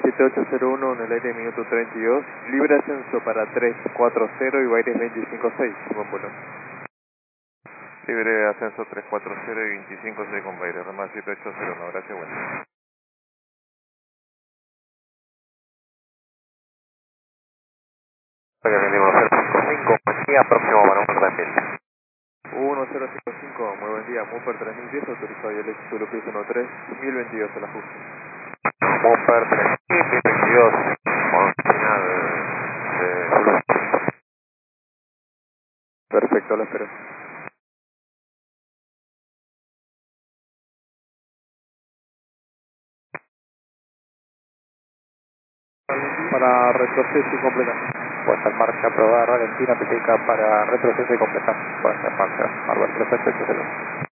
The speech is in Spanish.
7801 en el aire minuto 32, libre ascenso para 340 y Baires 256, buen vuelo. Libre ascenso 340 y 256 con Baires, Roma 7801, gracias, buen día. Rendimos 055, buen día, próximo para un 3000. 1055, muy buen día, Mupper 3010, autorizado y el éxito López 13, 1022 el ajuste. Mopper 3022, con final de... Perfecto, lo espero. Para retroceso y completar. Puesta en marcha, aprobada, Argentina, PTK para retroceso y completar. Puesta en marcha, Arbel 380.